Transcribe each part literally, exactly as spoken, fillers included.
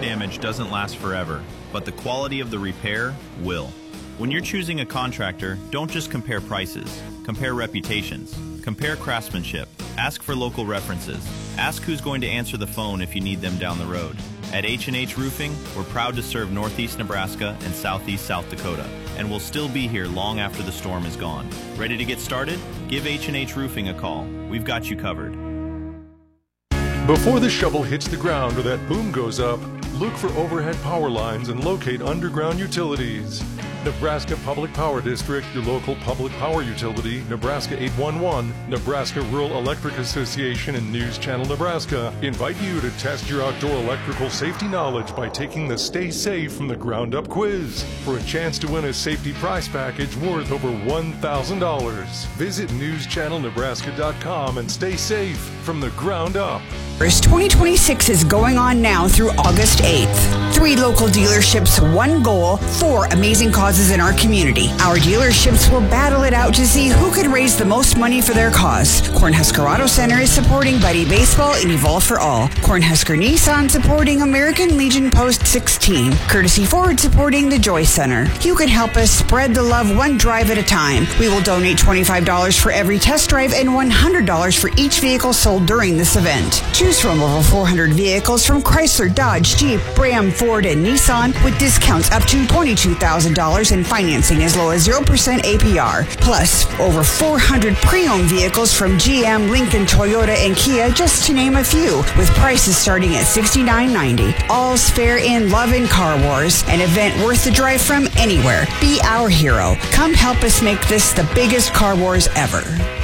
damage doesn't last forever, but the quality of the repair will. When you're choosing a contractor, don't just compare prices. Compare reputations. Compare craftsmanship. Ask for local references. Ask who's going to answer the phone if you need them down the road. At H and H Roofing, we're proud to serve Northeast Nebraska and Southeast South Dakota, and we'll still be here long after the storm is gone. Ready to get started? Give H and H Roofing a call. We've got you covered. Before the shovel hits the ground or that boom goes up, look for overhead power lines and locate underground utilities. Nebraska Public Power District, your local public power utility, Nebraska eight one one, Nebraska Rural Electric Association, and News Channel Nebraska invite you to test your outdoor electrical safety knowledge by taking the Stay Safe from the Ground Up quiz for a chance to win a safety prize package worth over one thousand dollars. Visit news channel nebraska dot com and stay safe from the ground up. twenty twenty-six is going on now through August eighth. Three local dealerships, one goal, four amazing causes in our community. Our dealerships will battle it out to see who can raise the most money for their cause. Cornhusker Auto Center is supporting Buddy Baseball and Evolve for All. Cornhusker Nissan supporting American Legion Post sixteen. Courtesy Ford supporting the Joy Center. You can help us spread the love one drive at a time. We will donate twenty-five dollars for every test drive and one hundred dollars for each vehicle sold during this event. Choose from over four hundred vehicles from Chrysler, Dodge, Jeep, Ram, Ford, and Nissan with discounts up to twenty-two thousand dollars and financing as low as zero percent A P R. Plus, over four hundred pre-owned vehicles from G M, Lincoln, Toyota, and Kia, just to name a few, with prices starting at sixty-nine ninety. All's fair in Love and Car Wars, an event worth the drive from anywhere. Be our hero. Come help us make this the biggest car wars ever.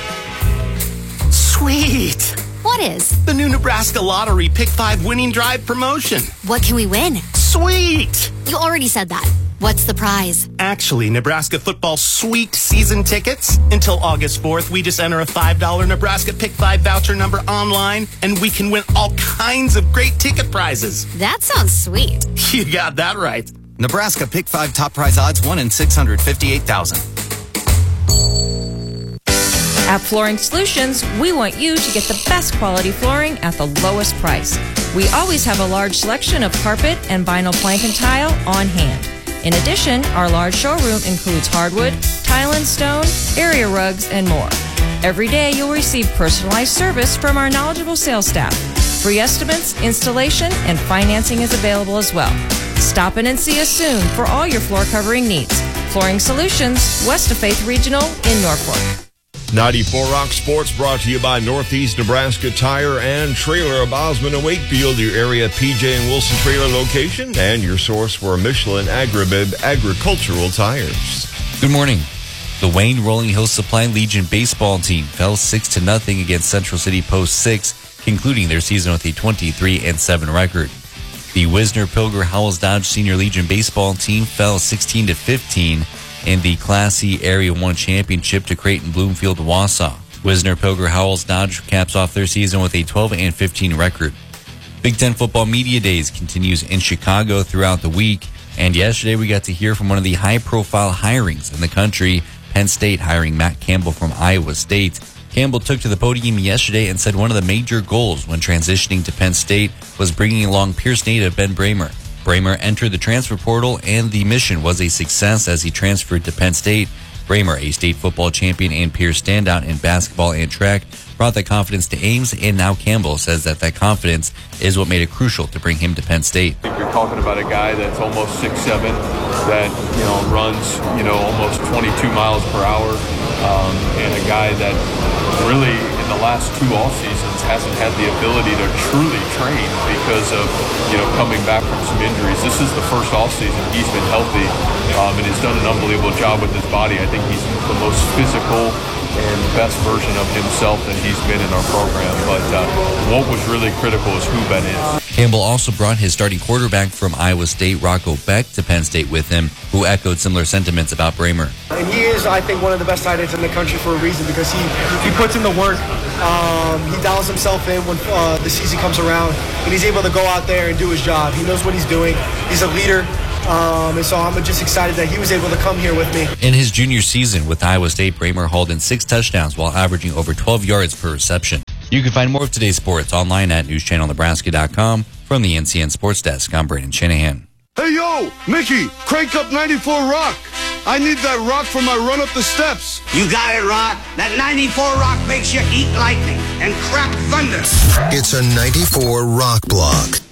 Sweet! What is? The new Nebraska Lottery Pick five Winning Drive promotion. What can we win? Sweet! You already said that. What's the prize? Actually, Nebraska football sweet season tickets. Until August fourth, we just enter a five dollar Nebraska Pick five voucher number online, and we can win all kinds of great ticket prizes. That sounds sweet. You got that right. Nebraska Pick five top prize odds one in six hundred fifty-eight thousand. At Flooring Solutions, we want you to get the best quality flooring at the lowest price. We always have a large selection of carpet and vinyl plank and tile on hand. In addition, our large showroom includes hardwood, tile and stone, area rugs, and more. Every day, you'll receive personalized service from our knowledgeable sales staff. Free estimates, installation, and financing is available as well. Stop in and see us soon for all your floor covering needs. Flooring Solutions, west of Faith Regional in Norfolk. ninety-four Rock Sports brought to you by Northeast Nebraska Tire and Trailer of Osmond and Wakefield, your area P J and Wilson trailer location, and your source for Michelin Agribib agricultural tires. Good morning. The Wayne Rolling Hills Supply Legion baseball team fell six to nothing against Central City Post six, concluding their season with a twenty-three and seven record. The Wisner Pilger Howells Dodge Senior Legion baseball team fell sixteen to fifteen in the Class C Area one Championship to Creighton Bloomfield Wausau. Wisner Pilger Howells Dodge caps off their season with a twelve and fifteen record. Big Ten Football Media Days continues in Chicago throughout the week, and yesterday we got to hear from one of the high-profile hirings in the country, Penn State hiring Matt Campbell from Iowa State. Campbell took to the podium yesterday and said one of the major goals when transitioning to Penn State was bringing along Pierce native Ben Bramer. Bramer entered the transfer portal, and the mission was a success as he transferred to Penn State. Bramer, a state football champion and peer standout in basketball and track, brought that confidence to Ames, and now Campbell says that that confidence is what made it crucial to bring him to Penn State. I think you're talking about a guy that's almost six seven, that you know runs you know almost twenty-two miles per hour, um, and a guy that really in the last two off seasons hasn't had the ability to truly train because of you know coming back from some injuries. This is the first off season he's been healthy, um, and has done an unbelievable job with his body. I think he's the most physical and best version of himself that he's been in our program. But uh, what was really critical is who Ben is. Campbell also brought his starting quarterback from Iowa State, Rocco Beck, to Penn State with him, who echoed similar sentiments about Bramer. And he is, I think, one of the best tight ends in the country for a reason, because he, he puts in the work. Um, he dials himself in when uh, the season comes around, and he's able to go out there and do his job. He knows what he's doing. He's a leader. Um, and so I'm just excited that he was able to come here with me. In his junior season with Iowa State, Bramer hauled in six touchdowns while averaging over twelve yards per reception. You can find more of today's sports online at news channel nebraska dot com From the N C N Sports Desk, I'm Brandon Shanahan. Hey, yo, Mickey, crank up ninety-four Rock. I need that rock for my run up the steps. You got it, Rock. That ninety-four Rock makes you eat lightning and crap thunder. It's a ninety-four Rock block.